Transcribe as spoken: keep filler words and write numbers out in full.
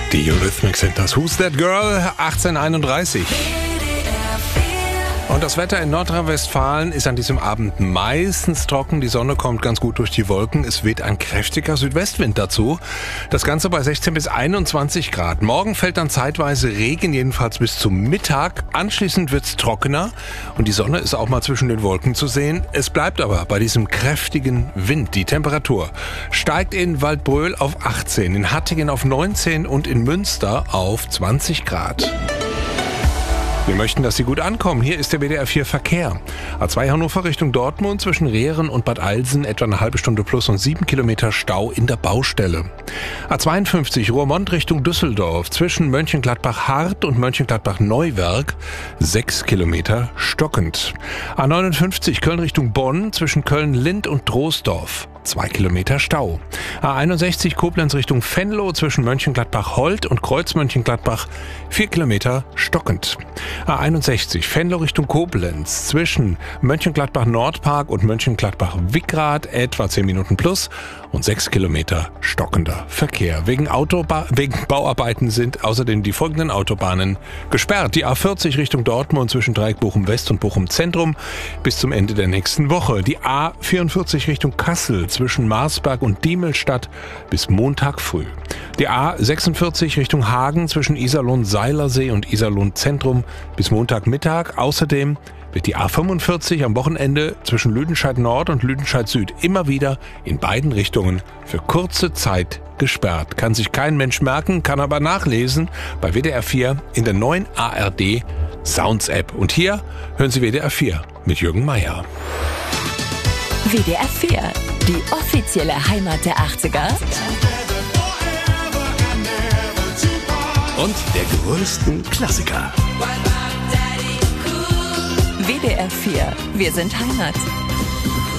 Die Eurythmics sind das Who's That Girl achtzehn einunddreißig. Und das Wetter in Nordrhein-Westfalen ist an diesem Abend meistens trocken. Die Sonne kommt ganz gut durch die Wolken. Es weht ein kräftiger Südwestwind dazu. Das Ganze bei sechzehn bis einundzwanzig Grad. Morgen fällt dann zeitweise Regen, jedenfalls bis zum Mittag. Anschließend wird's trockener und die Sonne ist auch mal zwischen den Wolken zu sehen. Es bleibt aber bei diesem kräftigen Wind. Die Temperatur steigt in Waldbröl auf achtzehn, in Hattingen auf neunzehn und in Münster auf zwanzig Grad. Wir möchten, dass Sie gut ankommen. Hier ist der W D R vier Verkehr. A zwei Hannover Richtung Dortmund zwischen Rehren und Bad Eilsen etwa eine halbe Stunde plus und sieben Kilometer Stau in der Baustelle. A zweiundfünfzig Roermond Richtung Düsseldorf zwischen Mönchengladbach-Hart und Mönchengladbach-Neuwerk sechs Kilometer stockend. A neunundfünfzig Köln Richtung Bonn zwischen Köln-Lind und Troisdorf zwei Kilometer Stau. A einundsechzig Koblenz Richtung Venlo zwischen Mönchengladbach-Holt und Kreuz-Mönchengladbach vier Kilometer stockend. A einundsechzig Venlo Richtung Koblenz zwischen Mönchengladbach-Nordpark und Mönchengladbach-Wickrath etwa zehn Minuten plus und sechs Kilometer stockender Verkehr. Wegen, Autoba- wegen Bauarbeiten sind außerdem die folgenden Autobahnen gesperrt. Die A vierzig Richtung Dortmund zwischen Dreieck Bochum-West und Bochum-Zentrum bis zum Ende der nächsten Woche. Die A vierundvierzig Richtung Kassel zwischen Marsberg und Diemelstadt bis Montag früh. Die A sechsundvierzig Richtung Hagen zwischen Iserlohn-Seilersee und Iserlohn-Zentrum bis Montagmittag. Außerdem wird die A fünfundvierzig am Wochenende zwischen Lüdenscheid Nord und Lüdenscheid Süd immer wieder in beiden Richtungen für kurze Zeit gesperrt. Kann sich kein Mensch merken, kann aber nachlesen bei W D R vier in der neuen A R D Sounds App. Und hier hören Sie W D R vier mit Jürgen Meier. W D R vier, die offizielle Heimat der achtziger und der größten Klassiker. W D R vier, wir sind Heimat.